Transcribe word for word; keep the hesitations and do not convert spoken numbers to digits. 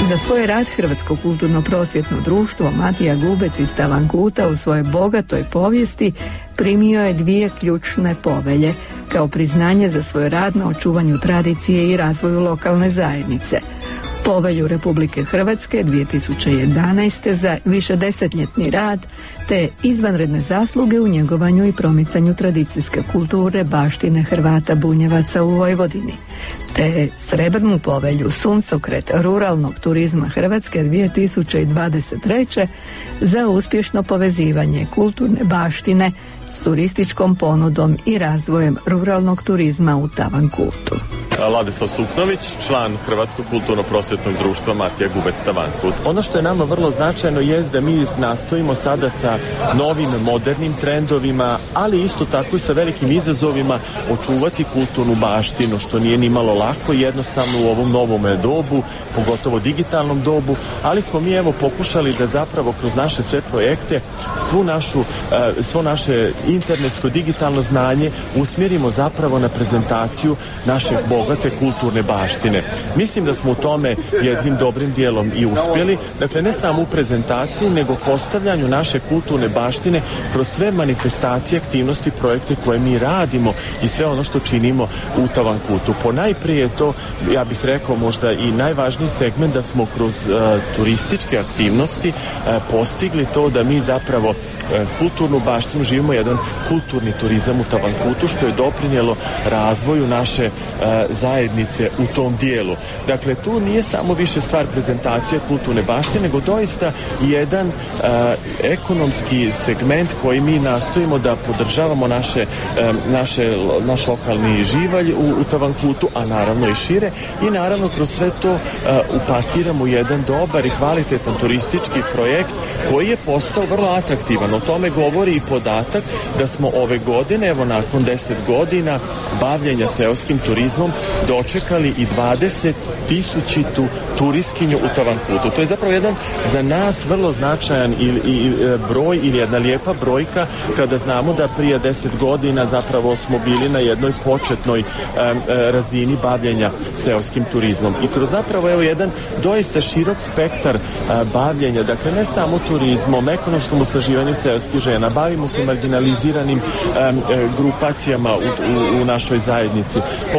Za svoj rad Hrvatsko kulturno-prosvjetno društvo Matija Gubec iz Tavankuta u svojoj bogatoj povijesti primio je dvije ključne povelje kao priznanje za svoj rad na očuvanju tradicije i razvoju lokalne zajednice. Povelju Republike Hrvatske dvije tisuće jedanaeste. za višedesetljetni rad te izvanredne zasluge u njegovanju i promicanju tradicijske kulture baštine Hrvata Bunjevaca u Vojvodini, te srebrnu povelju Suncokret ruralnog turizma Hrvatske dvije tisuće dvadeset treće. za uspješno povezivanje kulturne baštine s turističkom ponudom i razvojem ruralnog turizma u Tavankutu. Ladislav Suknović, član Hrvatskog kulturno-prosvjetnog društva Matija Gubec Tavankut. Ono što je nama vrlo značajno je da mi nastojimo sada sa novim modernim trendovima, ali isto tako i sa velikim izazovima očuvati kulturnu baštinu, što nije ni malo lako, jednostavno u ovom novom dobu, pogotovo digitalnom dobu, ali smo mi evo pokušali da zapravo kroz naše sve projekte svu našu, svo naše internetsko digitalno znanje usmjerimo zapravo na prezentaciju našeg bogate kulturne baštine. Mislim da smo u tome jednim dobrim dijelom i uspjeli, dakle ne samo u prezentaciji, nego postavljanju naše kulturne baštine kroz sve manifestacije, aktivnosti, projekte koje mi radimo i sve ono što činimo u Tavankutu. Ponajprije je to, ja bih rekao, možda i najvažniji segment da smo kroz uh, turističke aktivnosti uh, postigli to da mi zapravo uh, kulturnu baštinu živimo jedan kulturni turizam u Tavankutu, što je doprinijelo razvoju naše uh, zajednice u tom dijelu. Dakle, tu nije samo više stvar prezentacije kulturne baštine, nego doista jedan uh, ekonomski segment koji mi nastojimo da podržavamo naše, um, naše, naš lokalni živalj u, u Tavankutu, a naravno i šire, i naravno kroz sve to uh, upakiramo jedan dobar i kvalitetan turistički projekt koji je postao vrlo atraktivan. O tome govori i podatak da smo ove godine, evo nakon deset godina bavljenja seoskim turizmom, dočekali i dvadeset tisućitu turistkinju u Tavankutu. To je zapravo jedan za nas vrlo značajan i, i, broj ili jedna lijepa brojka kada znamo da prije deset godina zapravo smo bili na jednoj početnoj um, razini bavljenja seoskim turizmom. I kroz zapravo evo jedan doista širok spektar uh, bavljenja, dakle ne samo turizmom, ekonomskom osnaživanju seoskih žena, bavimo se marginaliziranim um, grupacijama u, u, u našoj zajednici.